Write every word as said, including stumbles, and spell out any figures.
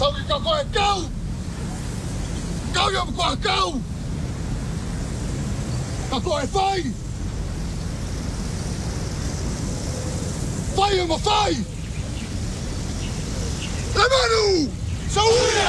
Sou que cão é cão! Cão é um cão! Cão é feio! Feio é uma feio! Lemano! Saúde!